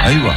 أيوة،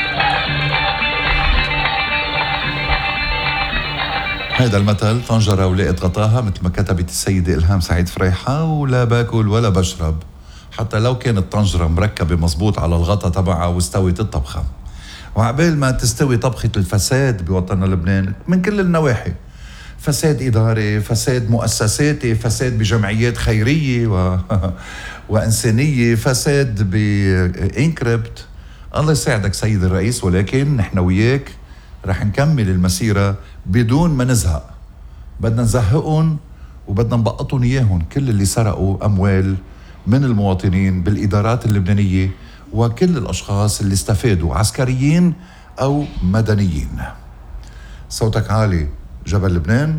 هيدا المثل طنجرة ولقت غطاها، مثل ما كتبت السيدة إلهام سعيد فريحة، ولا باكل ولا بشرب حتى لو كانت الطنجرة مركبة مزبوط على الغطا تبعها واستوت الطبخة. وعبال ما تستوي طبخة الفساد بوطننا لبنان من كل النواحي، فساد إداري، فساد مؤسساتي، فساد بجمعيات خيرية وإنسانية، فساد بإنكريبت. الله يساعدك سيد الرئيس، ولكن نحن وياك رح نكمل المسيرة بدون ما نزهق. بدنا نزهقهم وبدنا نبقطهم إياهم، كل اللي سرقوا أموال من المواطنين بالإدارات اللبنانية، وكل الأشخاص اللي استفادوا عسكريين أو مدنيين. صوتك عالي جبل لبنان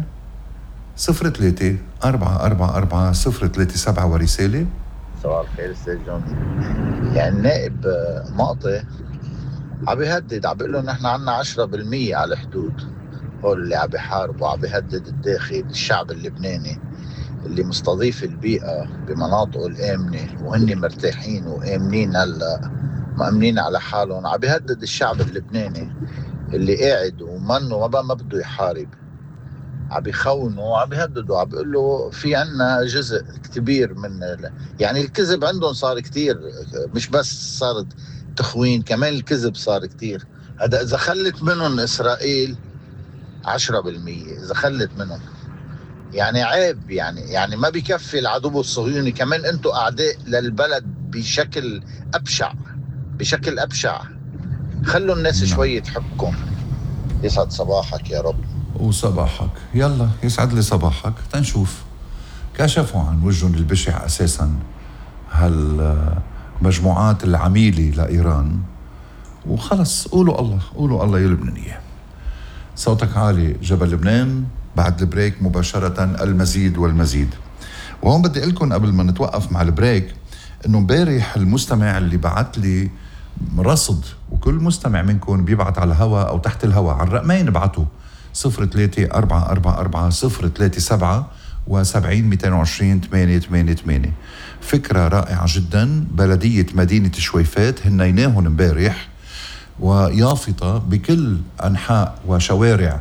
03-444-037 ورسالة. صباح الخير استاذ جون. يعني النائب مقطع عم بيهدد، عم بيقول له نحن عنا 10% على الحدود، هول اللي عم بيحاربوا، عم بيهدد الداخل الشعب اللبناني اللي مستضيف البيئة بمناطقه الآمنة وهن مرتاحين وآمنين، هلا مأمنين على حالهم. عم بيهدد الشعب اللبناني اللي قاعد ومنه ما بده يحارب، عم بيخونوا، عم بيهددوا، عم بيقول له في عنا جزء كبير من يعني الكذب عندهم صار كتير، مش بس صارت تخوين، كمان الكذب صار كتير. هذا إذا خلت منهم إسرائيل 10%، إذا خلت منهم يعني عيب، يعني ما بيكفي العدو الصهيوني، كمان أنتوا أعداء للبلد بشكل أبشع. خلوا الناس شوي تحبكم. يسعد صباحك يا رب. وصباحك، يلا يسعد لي صباحك. تنشوف كشفوا عن وجههم البشع أساسا هالمجموعات العميلة لإيران، وخلص قولوا الله يا لبنانية. صوتك عالي جبل لبنان. بعد البريك مباشرة المزيد والمزيد. وهون بدي أقولكم قبل ما نتوقف مع البريك إنه مبارح المستمع اللي بعت لي رصد، وكل مستمع منكم بيبعت على الهواء أو تحت الهواء على الرقمين ابعتوا 03-444-037 و70-220-888. فكرة رائعة جدا. بلدية مدينة شويفات هنيناهم مبارح، ويافطة بكل أنحاء وشوارع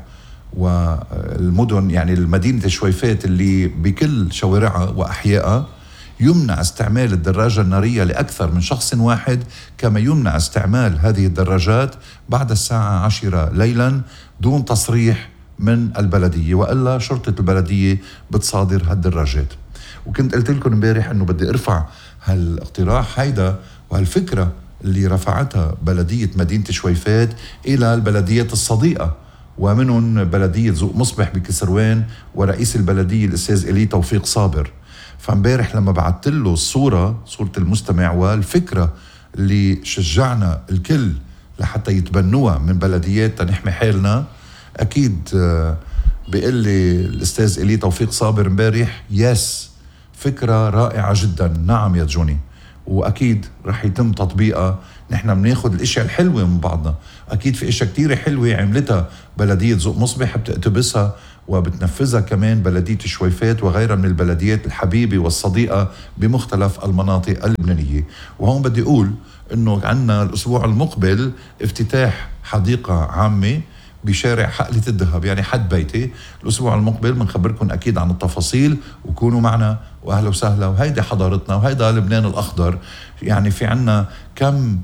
والمدن، يعني المدينة شويفات اللي بكل شوارعها وأحيائها يمنع استعمال الدراجة النارية لأكثر من شخص واحد، كما يمنع استعمال هذه الدراجات بعد الساعة 10 ليلا دون تصريح من البلدية، وإلا شرطة البلدية بتصادر هالدراجات. وكنت قلت لكم امبارح انه بدي ارفع هالاقتراح هيدا وهالفكرة اللي رفعتها بلدية مدينة شويفات إلى البلديات الصديقة، ومنهم بلدية ذوق مصبح بكسروان ورئيس البلدية الأستاذ إلي توفيق صابر. فامبارح لما بعثت له صورة المستمع والفكرة اللي شجعنا الكل لحتى يتبنوها من بلديات تنحمي حالنا، أكيد بيقول لي الأستاذ إلي توفيق صابر امبارح يس فكرة رائعة جدا. نعم يا جوني، وأكيد رح يتم تطبيقها. نحن بناخد الاشياء الحلوة من بعضنا، أكيد في اشياء كتيرة حلوة عملتها بلدية ذوق مصبح بتقتبسها وبتنفذها كمان بلدية شويفات وغيرها من البلديات الحبيبة والصديقة بمختلف المناطق اللبنانية. وهون بدي أقول إنه عنا الأسبوع المقبل افتتاح حديقة عامة بشارع حقلة الذهب، يعني حد بيتي. الأسبوع المقبل بنخبركم أكيد عن التفاصيل، وكونوا معنا وأهلا وسهلا. وهيدا حضارتنا وهيدا لبنان الأخضر. يعني في عنا كم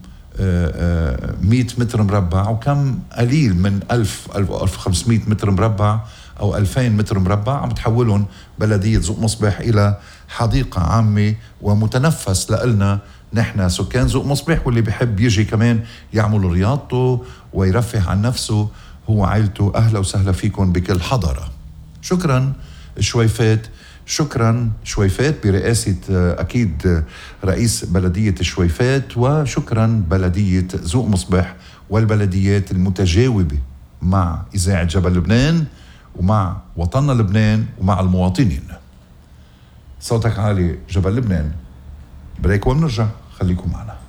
100 متر مربع وكم قليل من 1000 أو 1500 متر مربع أو 2000 متر مربع عم تحولهم بلدية ذوق مصبح إلى حديقة عامة ومتنفس لنا نحن سكان ذوق مصبح، واللي بيحب يجي كمان يعمل رياضته ويرفه عن نفسه هو عائلته. أهلا وسهلا فيكم بكل حضارة. شكرا شويفات، شكرا شويفات برئاسة أكيد رئيس بلدية شويفات، وشكرا بلدية ذوق مصبح والبلديات المتجاوبة مع إذاعة جبل لبنان ومع وطننا لبنان ومع المواطنين. صوتك عالي جبل لبنان. بريك ونرجع، خليكم معنا.